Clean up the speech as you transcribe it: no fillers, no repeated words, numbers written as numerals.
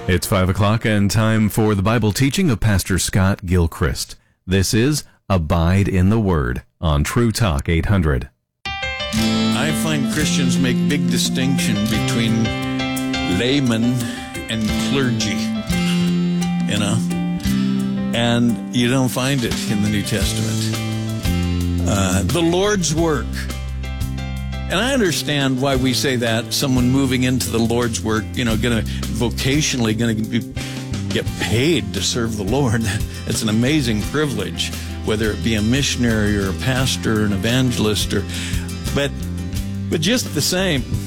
It's 5 o'clock and time for the Bible teaching of Pastor Scott Gilchrist. This is Abide in the Word on True Talk 800. I find Christians make big distinction between laymen and clergy, and you don't find it in the New Testament. The Lord's work. And I understand why we say that. Someone moving into the Lord's work, vocationally going to get paid to serve the Lord. It's an amazing privilege, whether it be a missionary or a pastor, an evangelist, but just the same,